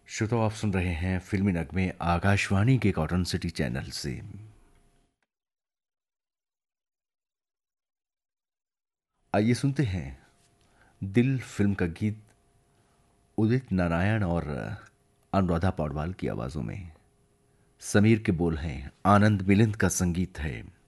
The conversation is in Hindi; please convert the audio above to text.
श्रोताओ, आप सुन रहे हैं फिल्मी नगमे आकाशवाणी के कॉटन सिटी चैनल से। आइए सुनते हैं दिल फिल्म का गीत उदित नारायण और अनुराधा पौडवाल की आवाजों में। समीर के बोल हैं, आनंद मिलिंद का संगीत है।